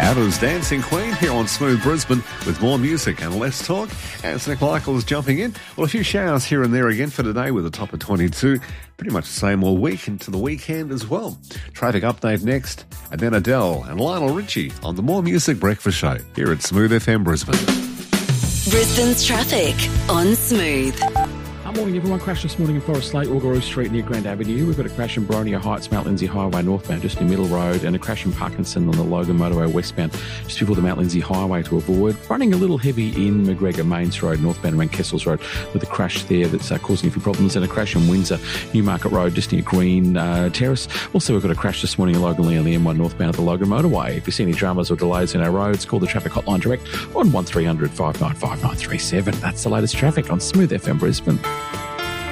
Hannah's Dancing Queen here on Smooth Brisbane with more music and less talk. As Nick Michael's jumping in. Well, a few showers here and there again for today with a top of 22. Pretty much the same all week into the weekend as well. Traffic update next, and then Adele and Lionel Richie on the More Music Breakfast Show here at Smooth FM Brisbane. Brisbane's traffic on Smooth. Morning, everyone. Crash this morning in Forest Lake, Wallaroo Street near Grand Avenue. We've got a crash in Boronia Heights, Mount Lindsay Highway northbound, just near Middle Road, and a crash in Parkinson on the Logan Motorway westbound, just before the Mount Lindsay Highway to avoid. Running a little heavy in McGregor Mains Road, northbound around Kessels Road, with a crash there that's causing a few problems, and a crash in Windsor, Newmarket Road, just near Green Terrace. Also, we've got a crash this morning in Logan Lee on the M1 northbound at the Logan Motorway. If you see any dramas or delays in our roads, call the traffic hotline direct on 1300 595 9937. That's the latest traffic on Smooth FM Brisbane.